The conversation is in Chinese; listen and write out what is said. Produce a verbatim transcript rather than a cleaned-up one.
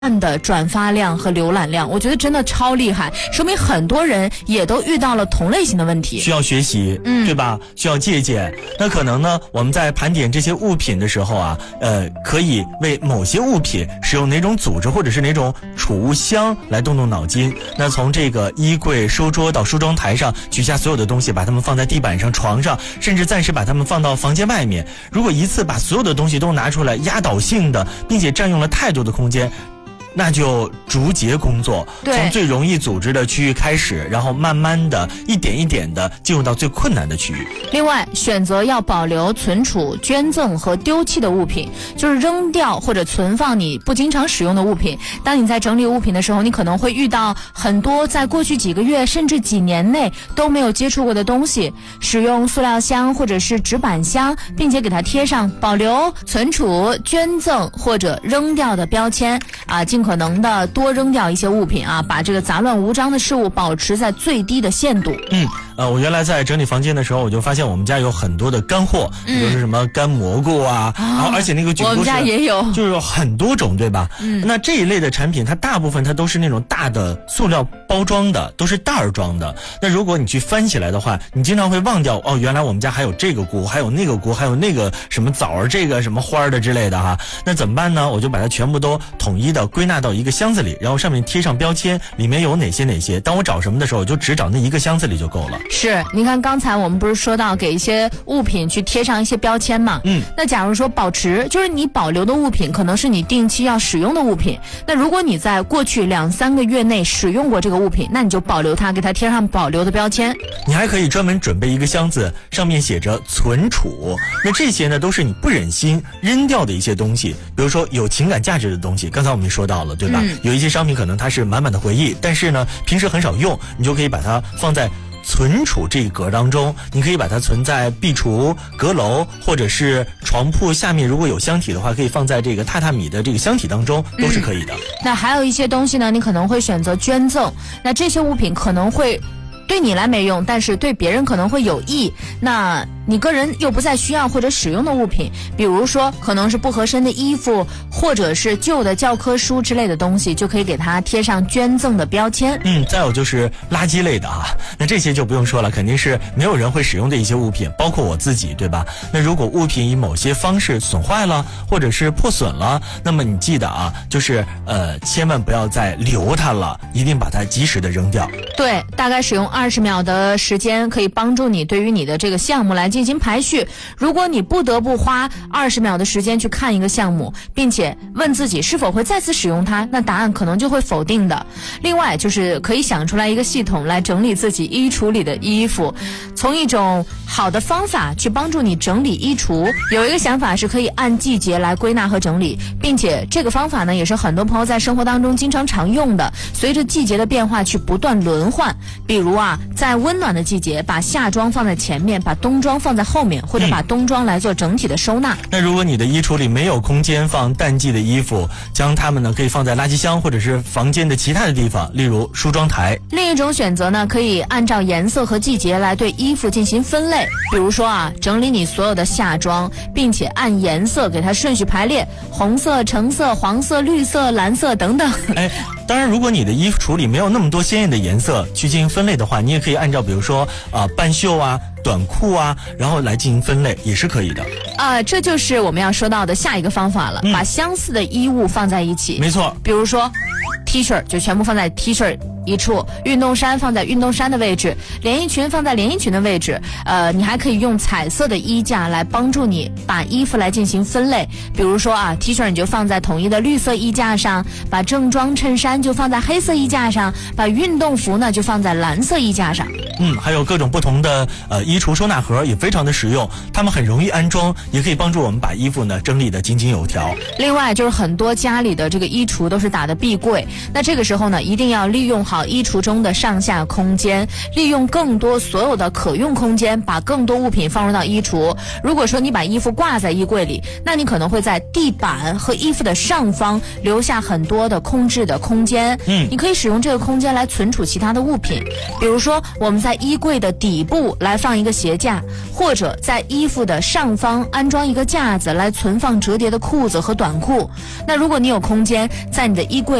的转发量和浏览量，我觉得真的超厉害，说明很多人也都遇到了同类型的问题， 需要学习，嗯，对吧？需要借鉴。那可能呢，我们在盘点这些物品的时候啊，呃，可以为某些物品使用哪种组织或者是哪种储物箱来动动脑筋。那从这个衣柜、书桌到梳妆台上，取下所有的东西，把它们放在地板上、床上，甚至暂时把它们放到房间外面。如果一次把所有的东西都拿出来，压倒性的，并且占用了太多的空间，那就逐节工作，从最容易组织的区域开始，然后慢慢的一点一点的进入到最困难的区域。 另外，选择要保留、存储、捐赠和丢弃的物品，就是扔掉或者存放你不经常使用的物品。当你在整理物品的时候，你可能会遇到很多在过去几个月甚至几年内都没有接触过的东西，使用塑料箱或者是纸板箱，并且给它贴上保留、存储、捐赠或者扔掉的标签啊，尽可能的多扔掉一些物品啊，把这个杂乱无章的事物保持在最低的限度。 嗯，呃，我原来在整理房间的时候，我就发现我们家有很多的干货，比如说什么干蘑菇啊，然后、啊、而且那个菌菇我们家也有， 就是有很多种，对吧？嗯，那这一类的产品，它大部分它都是那种大的塑料包装的，都是袋儿装的。那如果你去翻起来的话，你经常会忘掉哦，原来我们家还有这个菇，还有那个菇，还有那个什么枣儿，这个什么花儿的之类的哈。那怎么办呢？我就把它全部都统一的归纳到一个箱子里，然后上面贴上标签，里面有哪些哪些。当我找什么的时候，我就只找那一个箱子里就够了。 是，你看刚才我们不是说到给一些物品去贴上一些标签嘛？嗯，那假如说保持，就是你保留的物品可能是你定期要使用的物品。那如果你在过去两三个月内使用过这个物品，那你就保留它，给它贴上保留的标签。 你还可以专门准备一个箱子，上面写着存储。那这些呢，都是你不忍心扔掉的一些东西，比如说有情感价值的东西，刚才我们也说到了，对吧？嗯、有一些商品可能它是满满的回忆，但是呢，平时很少用，你就可以把它放在存储这一格当中。你可以把它存在壁橱、阁楼或者是床铺下面，如果有箱体的话，可以放在这个榻榻米的这个箱体当中，都是可以的。嗯、 那还有一些东西呢，你可能会选择捐赠，那这些物品可能会对你来没用，但是对别人可能会有益。那你个人又不再需要或者使用的物品，比如说可能是不合身的衣服，或者是旧的教科书之类的东西，就可以给它贴上捐赠的标签。 嗯，再有就是垃圾类的啊，那这些就不用说了，肯定是没有人会使用的一些物品，包括我自己，对吧？那如果物品以某些方式损坏了，或者是破损了，那么你记得啊，就是呃，千万不要再留它了，一定把它及时的扔掉。 对，大概使用二十秒的时间，可以帮助你对于你的这个项目来进行排序。如果你不得不花二十秒的时间去看一个项目，并且问自己是否会再次使用它，那答案可能就会否定的。另外就是可以想出来一个系统来整理自己衣橱里的衣服，从一种好的方法去帮助你整理衣橱。有一个想法是可以按季节来归纳和整理，并且这个方法呢也是很多朋友在生活当中经常常用的，随着季节的变化去不断轮换。比如啊，在温暖的季节把夏装放在前面，把冬装放在后面，或者把冬装来做整体的收纳。嗯、 那如果你的衣橱里没有空间放淡季的衣服，将它们呢可以放在垃圾箱或者是房间的其他的地方，例如梳妆台。 另一种选择呢，可以按照颜色和季节来对衣服进行分类。比如说啊，整理你所有的夏装，并且按颜色给它顺序排列，红色、橙色、黄色、绿色、蓝色等等。 哎，当然如果你的衣橱里没有那么多鲜艳的颜色去进行分类的话，你也可以按照比如说啊、呃、半袖啊、短裤啊，然后来进行分类也是可以的。 啊、呃，这就是我们要说到的下一个方法了，嗯、把相似的衣物放在一起。 没错， 比如说 T 恤就全部放在 T 恤一处，运动衫放在运动衫的位置，连衣裙放在连衣裙的位置。呃，你还可以用彩色的衣架来帮助你把衣服来进行分类。比如说啊 ，T 恤你就放在统一的绿色衣架上，把正装衬衫就放在黑色衣架上，把运动服呢就放在蓝色衣架上。 嗯，还有各种不同的呃衣橱收纳盒也非常的实用，它们很容易安装，也可以帮助我们把衣服呢整理得井井有条。 另外就是很多家里的这个衣橱都是打的壁柜，那这个时候呢，一定要利用好衣橱中的上下空间，利用更多所有的可用空间，把更多物品放入到衣橱。如果说你把衣服挂在衣柜里，那你可能会在地板和衣服的上方留下很多的空置的空间。嗯，你可以使用这个空间来存储其他的物品，比如说我们在衣柜的底部来放一个鞋架，或者在衣服的上方安装一个架子来存放折叠的裤子和短裤。那如果你有空间，在你的衣柜